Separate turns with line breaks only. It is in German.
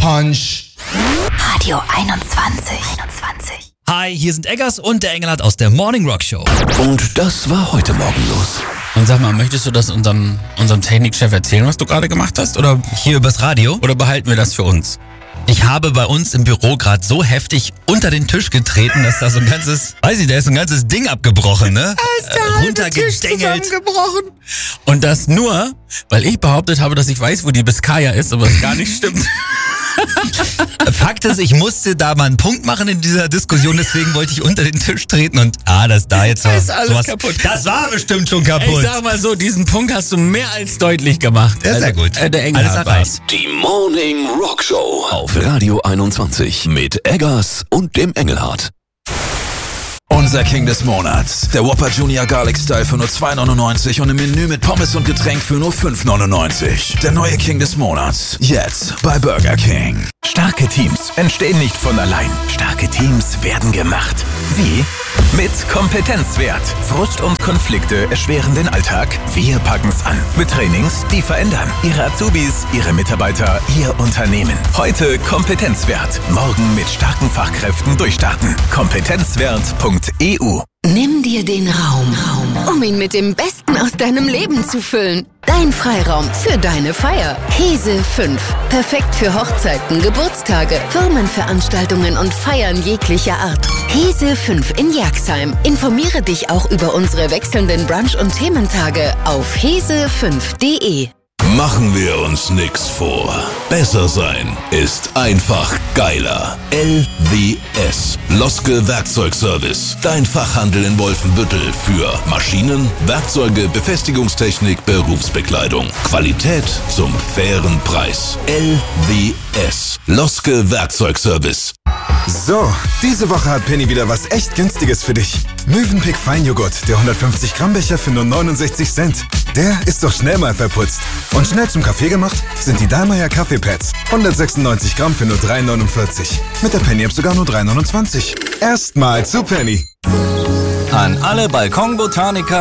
Punch.
Radio 21.
Hi, hier sind Eggers und der Engelhardt aus der Morning Rock Show.
Und das war heute Morgen los.
Und sag mal, möchtest du das unserem Technikchef erzählen, was du gerade gemacht hast? Oder
Hier übers Radio.
behalten wir das für uns?
Ich habe bei uns im Büro gerade so heftig unter den Tisch getreten, dass da so ein ganzes, da ist so ein ganzes Ding abgebrochen, ne? Runtergedengelt.
Und das nur, weil ich behauptet habe, dass ich weiß, wo die Biskaya ist, aber es gar nicht stimmt.
Fakt ist, ich musste da mal einen Punkt machen in dieser Diskussion, deswegen wollte ich unter den Tisch treten und das da jetzt
Da ist alles kaputt.
Das war bestimmt schon kaputt.
Ich sag mal so, diesen Punkt hast du mehr als deutlich gemacht.
Ja, sehr gut.
Der
Alles
Engelhardt
erreicht.
Die Morning Rock Show auf Radio 21 mit Eggers und dem Engelhardt. Unser King des Monats. Der Whopper Junior Garlic Style für nur 2,99 und im Menü mit Pommes und Getränk für nur 5,99. Der neue King des Monats. Jetzt bei Burger King.
Starke Teams entstehen nicht von allein. Starke Teams werden gemacht. Wie? Mit Kompetenzwert. Frust und Konflikte erschweren den Alltag. Wir packen's an. Mit Trainings, die verändern. Ihre Azubis, Ihre Mitarbeiter, Ihr Unternehmen. Heute Kompetenzwert. Morgen mit starken Fachkräften durchstarten. Kompetenzwert.eu.
Nimm dir den Raum, um ihn mit dem Besten aus deinem Leben zu füllen. Dein Freiraum für deine Feier. Hese 5. Perfekt für Hochzeiten, Geburtstage, Firmenveranstaltungen und Feiern jeglicher Art. Hese 5 in Jerxheim. Informiere dich auch über unsere wechselnden Brunch- und Thementage auf hese5.de.
Machen wir uns nix vor. Besser sein ist einfach geiler. LWS. Loske Werkzeugservice. Dein Fachhandel in Wolfenbüttel für Maschinen, Werkzeuge, Befestigungstechnik, Berufsbekleidung. Qualität zum fairen Preis. LWS. Loske Werkzeugservice.
So, diese Woche hat Penny wieder was echt Günstiges für dich. Mövenpick Feinjoghurt, der 150 Gramm Becher für nur 69 Cent. Der ist doch schnell mal verputzt. Und schnell zum Kaffee gemacht sind die Dallmayr Kaffeepads. 196 Gramm für nur 3,49. Mit der Penny-App sogar nur 3,29. Erstmal zu Penny.
An alle Balkonbotaniker